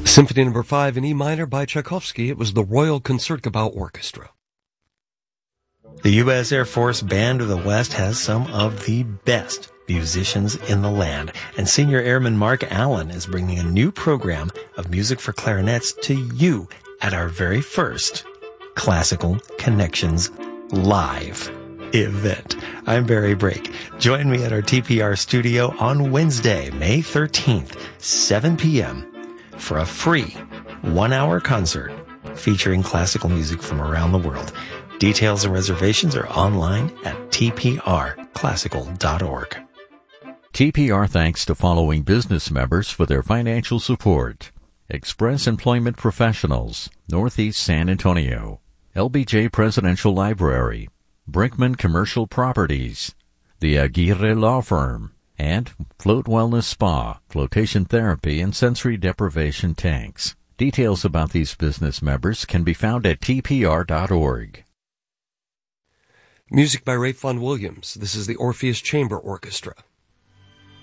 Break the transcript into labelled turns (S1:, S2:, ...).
S1: Symphony No. 5 in E minor by Tchaikovsky. It was the Royal Concertgebouw Orchestra.
S2: The U.S. Air Force Band of the West has some of the best musicians in the land, and Senior Airman Mark Allen is bringing a new program of music for clarinets to you at our very first Classical Connections Live event. I'm Barry Brake. Join me at our TPR studio on Wednesday, May 13th, 7 p.m. for a free 1-hour concert featuring classical music from around the world. Details and reservations are online at tprclassical.org.
S3: TPR thanks to following business members for their financial support: Express Employment Professionals, Northeast San Antonio; LBJ Presidential Library; Brinkman Commercial Properties; the Aguirre Law Firm; and Float Wellness Spa, Flotation Therapy, and Sensory Deprivation Tanks. Details about these business members can be found at tpr.org.
S1: Music by Ralph Vaughan Williams. This is the Orpheus Chamber Orchestra.